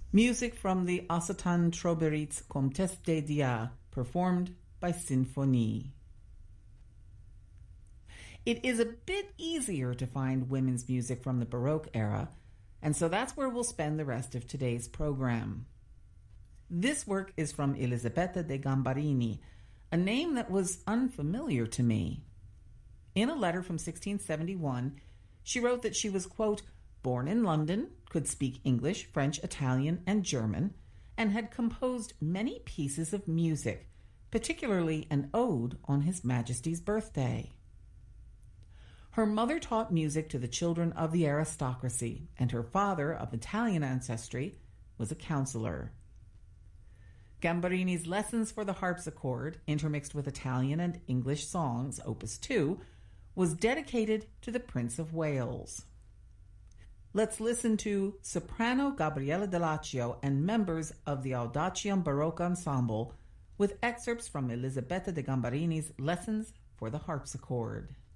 Music from the Occitan Troberits Comtesse de Dia, performed by Sinfonie. It is a bit easier to find women's music from the Baroque era, and so that's where we'll spend the rest of today's program. This work is from Elisabetta de Gambarini, a name that was unfamiliar to me. In a letter from 1671, she wrote that she was, quote, born in London, could speak English, French, Italian, and German, and had composed many pieces of music, particularly an ode on His Majesty's birthday. Her mother taught music to the children of the aristocracy, and her father, of Italian ancestry, was a counselor. Gambarini's Lessons for the Harpsichord, intermixed with Italian and English songs, Opus 2, was dedicated to the Prince of Wales. Let's listen to soprano Gabriele Dell'Accio and members of the Audacium Baroque Ensemble with excerpts from Elisabetta de Gambarini's Lessons for the Harpsichord.